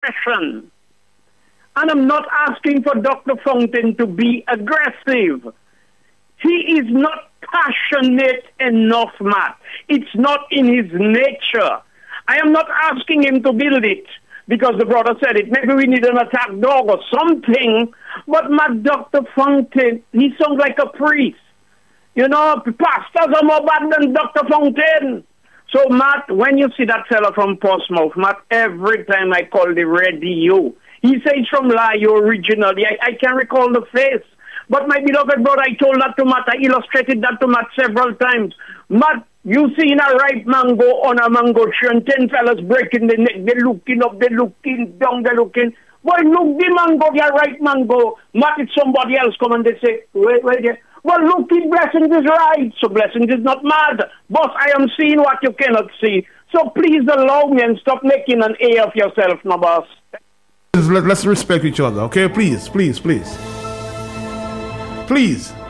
expression. And I'm not asking for Dr. Fountain to be aggressive. He is not passionate enough, Matt. It's not in his nature. I am not asking him to build it because the brother said it. Maybe we need an attack dog or something. But Matt, Dr. Fountain, he sounds like a priest. You know, pastors are more bad than Dr. Fountain. So, Matt, when you see that fella from Portsmouth, Matt, every time I call the radio, he says from Layo originally. I can't recall the face. But my beloved brother, I told that to Matt. I illustrated that to Matt several times. Matt, you see in a ripe mango on a mango tree and 10 fellas breaking the neck. They're looking up, they're looking down, they're looking. Boy, look the mango, the ripe mango. Matt, it's somebody else come and they say, wait there. Well, look, the blessings is right. So blessings is not mad. Boss, I am seeing what you cannot see. So please allow me and stop making an A of yourself, my boss. Let's respect each other, okay? Please. Please.